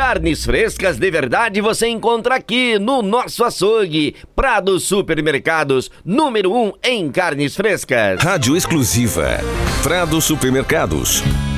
Carnes frescas de verdade você encontra aqui no nosso açougue. Prado Supermercados, número 1 em carnes frescas. Rádio exclusiva. Prado Supermercados.